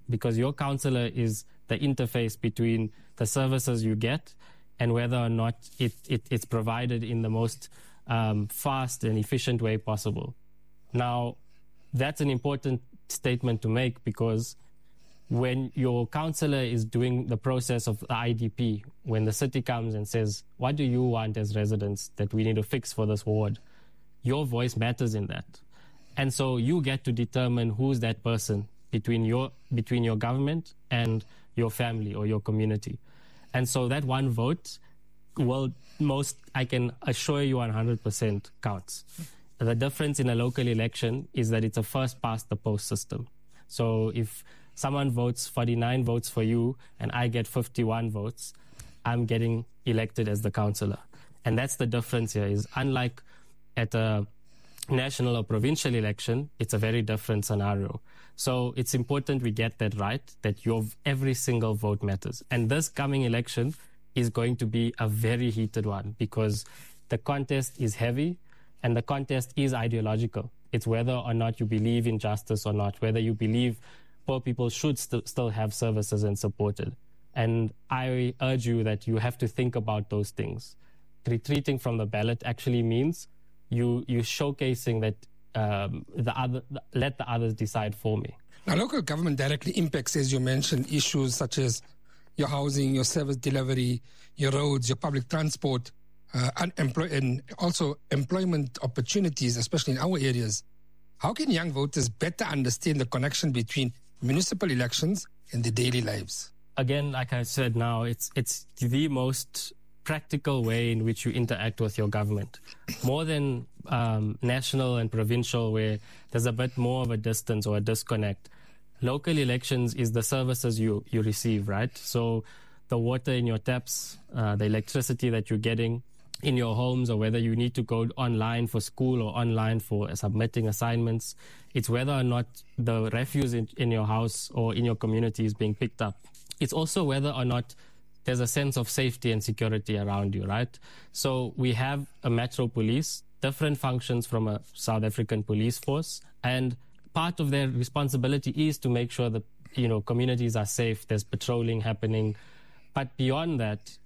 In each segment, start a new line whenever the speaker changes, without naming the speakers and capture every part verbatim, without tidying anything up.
because your councillor is the interface between the services you get and whether or not it, it, it's provided in the most um, fast and efficient way possible. Now, that's an important statement to make, because when your councillor is doing the process of the I D P, when the city comes and says, what do you want as residents that we need to fix for this ward? Your voice matters in that. And so you get to determine who's that person between your, between your government and your family or your community. And so that one vote will most, I can assure you one hundred percent counts. The difference in a local election is that it's a first past the post system. So if someone votes forty-nine votes for you and I get fifty-one votes, I'm getting elected as the councillor. And that's the difference here, is unlike at a national or provincial election, it's a very different scenario. So it's important we get that right, that your every single vote matters. And this coming election is going to be a very heated one, because the contest is heavy and the contest is ideological. It's whether or not you believe in justice or not, whether you believe poor people should st- still have services and supported. And I urge you that you have to think about those things. Retreating from the ballot actually means you you showcasing that um, the other let the others decide for me.
Now, local government directly impacts, as you mentioned, issues such as your housing, your service delivery, your roads, your public transport, uh, unemploy- and also employment opportunities, especially in our areas. How can young voters better understand the connection between municipal elections and their daily lives?
Again, like I said now, it's it's the most practical way in which you interact with your government. More than um, national and provincial, where there's a bit more of a distance or a disconnect. Local elections is the services you, you receive, right? So the water in your taps, uh, the electricity that you're getting in your homes, or whether you need to go online for school or online for submitting assignments. It's whether or not the refuse in, in your house or in your community is being picked up. It's also whether or not there's a sense of safety and security around you, right? So we have a metro police, different functions from a South African police force, and part of their responsibility is to make sure that, you know, communities are safe, there's patrolling happening. But beyond that,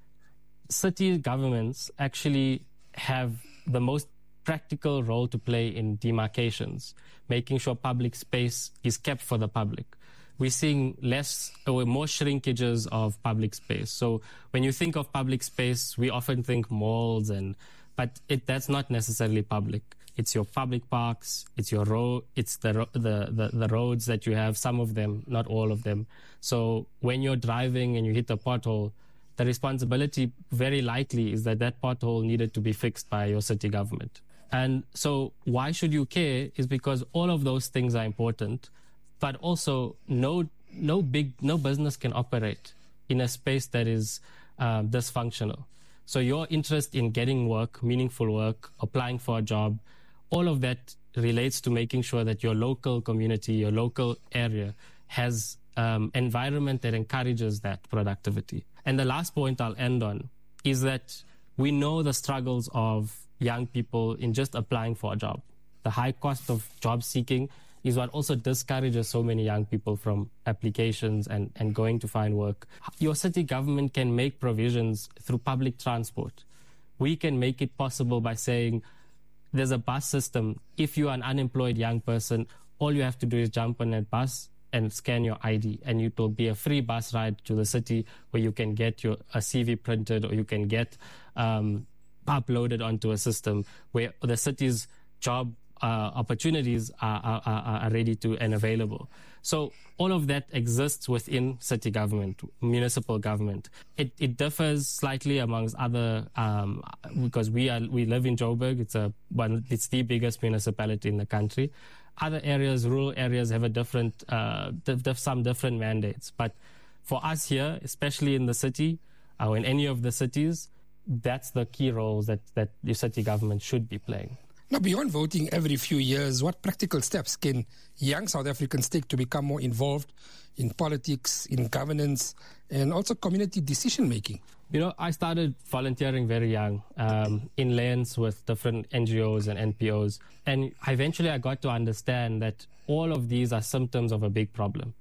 city governments actually have the most practical role to play in demarcations, making sure public space is kept for the public. We're seeing less or more shrinkages of public space. So when you think of public space, we often think malls, and but it, that's not necessarily public. It's your public parks, it's your road, it's the, the the the roads that you have, some of them, not all of them. So when you're driving and you hit a pothole, the responsibility very likely is that that pothole needed to be fixed by your city government. And so why should you care is because all of those things are important, but also no no big no business can operate in a space that is uh, dysfunctional. So your interest in getting work, meaningful work, applying for a job, all of that relates to making sure that your local community, your local area has um, environment that encourages that productivity. And the last point I'll end on is that we know the struggles of young people in just applying for a job. The high cost of job seeking is what also discourages so many young people from applications and, and going to find work. Your city government can make provisions through public transport. We can make it possible by saying there's a bus system. If you are an unemployed young person, all you have to do is jump on that bus and scan your I D, and it will be a free bus ride to the city where you can get your a C V printed, or you can get um, uploaded onto a system where the city's job Uh, opportunities are, are, are ready to and available. So all of that exists within city government, municipal government. It, it differs slightly amongst other, um, because we are we live in Joburg. It's a one. It's the biggest municipality in the country. Other areas, rural areas, have a different, uh, diff, some different mandates. But for us here, especially in the city, or in any of the cities, that's the key roles that that the city government should be playing.
Now, beyond voting every few years, what practical steps can young South Africans take to become more involved in politics, in governance, and also community decision-making?
You know, I started volunteering very young um, in lanes with different N G Os and N P Os. And eventually I got to understand that all of these are symptoms of a big problem.